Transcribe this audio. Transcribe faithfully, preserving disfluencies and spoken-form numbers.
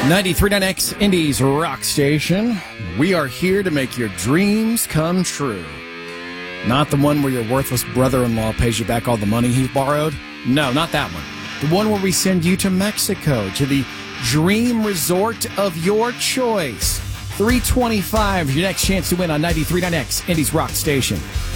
ninety-three point nine X Indies Rock Station. We are here to make your dreams come true. Not the one where your worthless brother-in-law pays you back all the money he borrowed. No, not that one. The one where we send you to Mexico, to the dream resort of your choice. three twenty-five is your next chance to win on ninety-three point nine X Indies Rock Station.